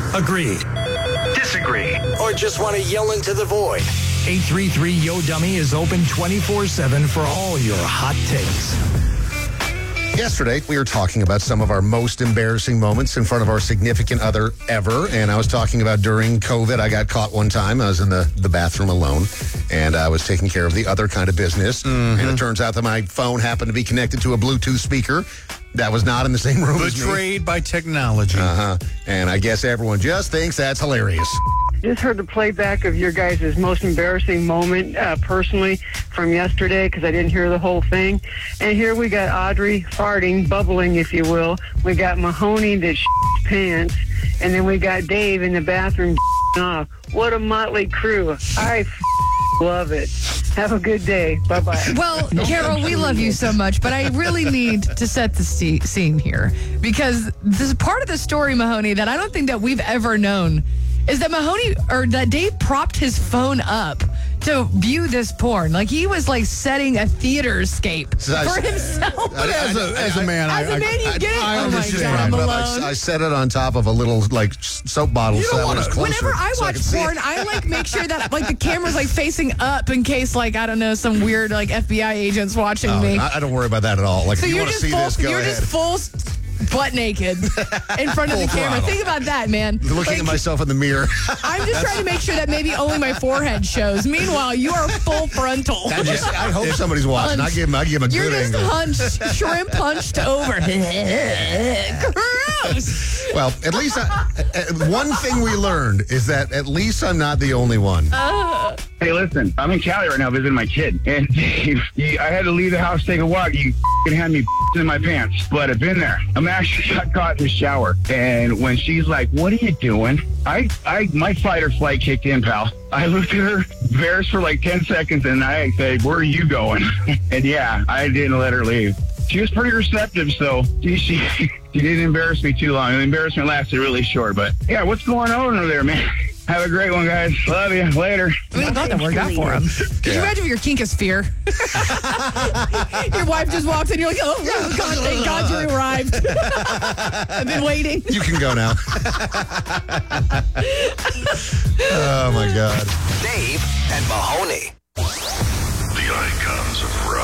Agreed. Disagree. Or just want to yell into the void? 833 Yo Dummy is open 24/7 for all your hot takes. Yesterday, we were talking about some of our most embarrassing moments in front of our significant other ever. And I was talking about during COVID, I got caught one time. I was in the bathroom alone, and I was taking care of the other kind of business. And it turns out that my phone happened to be connected to a Bluetooth speaker that was not in the same room as me. Betrayed by technology. And I guess everyone just thinks that's hilarious. Just heard the playback of your guys' most embarrassing moment personally from yesterday because I didn't hear the whole thing. And here we got Audrey farting, bubbling, if you will. We got Mahoney that pants. And then we got Dave in the bathroom off. What a motley crew. I love it. Have a good day. Bye-bye. Well, Carol, we love you so much, but I really need to set the scene here because this is part of the story, Mahoney, that I don't think that we've ever known is that that Dave propped his phone up to view this porn. Like he was like setting a theater escape for himself. As a man, you get it? I Oh my God, Malone. I set it on top of a little like soap bottle so that one was closer. Whenever I watch porn, I like make sure that like the camera's like facing up in case like I don't know some weird like FBI agents watching me. I don't worry about that at all. Like So if you you're want to just see this, go you're ahead. just full butt naked in front of the camera. throttle. Think about that, man. Looking at myself in the mirror. I'm just trying to make sure that maybe only my forehead shows. Meanwhile, you are full frontal. I hope somebody's watching. I give him a You're good just angle. shrimp punched over. Gross. Well, at least one thing we learned is that at least I'm not the only one. Hey, listen, I'm in Cali right now visiting my kid, and I had to leave the house to take a walk. You had me in my pants, but I've been there. I'm actually got caught in the shower, and when she's like, "What are you doing?" My fight or flight kicked in, pal. I looked at her, embarrassed for like 10 seconds, and I said, "Where are you going?" And yeah, I didn't let her leave. She was pretty receptive, so she didn't embarrass me too long. The embarrassment lasted really short, but yeah, what's going on over there, man? Have a great one, guys. Love you. Later. I mean, glad that worked out for him. Could you imagine if your kink is fear? Your wife just walks in, you're like, oh, God, thank God you arrived. I've been waiting. You can go now. Oh, my God. Dave and Mahoney. The icons of rock.